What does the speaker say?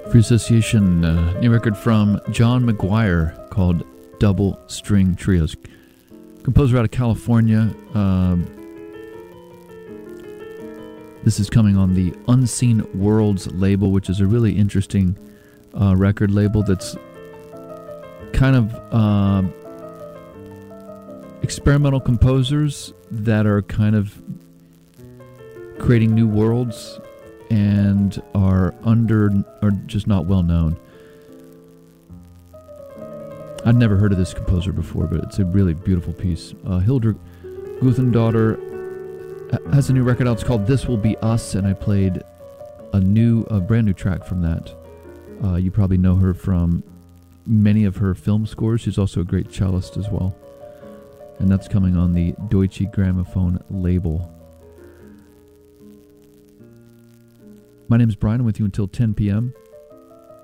Free Association, new record from John McGuire called Double String Trios. Composer out of California. This is coming on the Unseen Worlds label, which is a really interesting record label that's kind of experimental composers that are kind of creating new worlds and are just not well known. I'd never heard of this composer before, but it's a really beautiful piece. Hildur Guthendaughter has a new record out. It's called This Will Be Us, and I played a brand new track from that. You probably know her from many of her film scores. She's also a great cellist as well. And that's coming on the Deutsche Grammophon label. My name is Brian. I'm with you until 10 p.m.